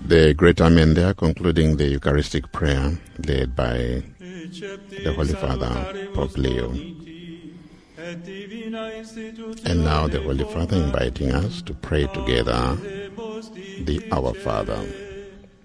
The great Amen there, concluding the Eucharistic prayer led by the Holy Father, Pope Leo. And now the Holy Father inviting us to pray together the Our Father.